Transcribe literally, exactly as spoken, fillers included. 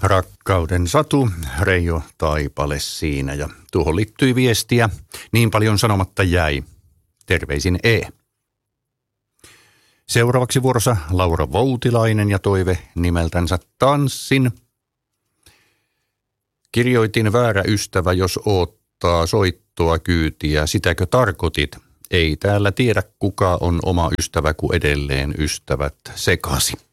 Rakkauden satu, Reijo Taipale siinä ja tuohon liittyi viestiä. Niin paljon sanomatta jäi. Terveisin E. Seuraavaksi vuorossa Laura Voutilainen ja toive nimeltänsä Tanssin. Kirjoitin väärä ystävä, jos oottaa soittoa kyytiä. Sitäkö tarkoitit? Ei täällä tiedä kuka on oma ystävä, kun edelleen ystävät sekasi.